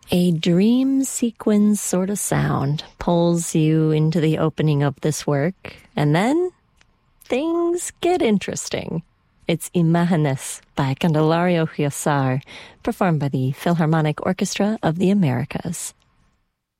A dream sequence sort of sound pulls you into the opening of this work, and then things get interesting. It's Imágenes by Candelario Huízar, performed by the Philharmonic Orchestra of the Americas.